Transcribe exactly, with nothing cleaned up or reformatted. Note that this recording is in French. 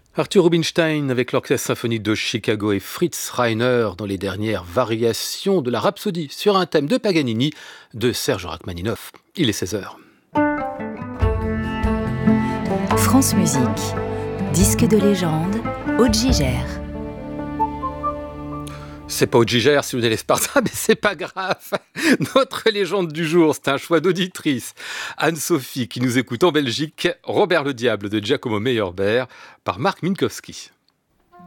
Arthur Rubinstein avec l'Orchestre symphonique de Chicago et Fritz Reiner dans les dernières variations de la Rhapsodie sur un thème de Paganini de Serge Rachmaninoff. Il est seize heures. France Musique, disque de légende, Aude Gigère. C'est pas Aude Gigère si vous n'allez Sparta, mais c'est pas grave. Notre légende du jour, c'est un choix d'auditrice. Anne-Sophie qui nous écoute en Belgique, Robert le Diable de Giacomo Meyerbeer par Marc Minkowski.